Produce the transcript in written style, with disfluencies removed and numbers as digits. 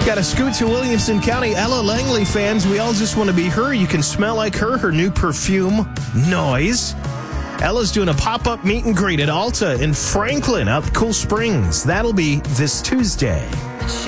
Got to scoot to Williamson County. Ella Langley fans, we all just want to be her. You can smell like her. Her new perfume, Noise. Ella's doing a pop-up meet and greet at Alta in Franklin, out Cool Springs. That'll be this Tuesday.